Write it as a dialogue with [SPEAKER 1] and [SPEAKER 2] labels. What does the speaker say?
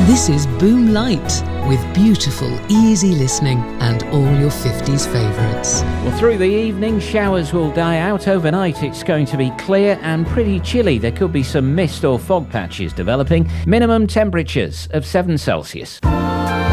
[SPEAKER 1] This is Boom Light, with beautiful, easy listening and all your 50s favourites.
[SPEAKER 2] Well, through the evening, showers will die out. Overnight, it's going to be clear and pretty chilly. There could be some mist or fog patches developing. Minimum temperatures of 7 Celsius.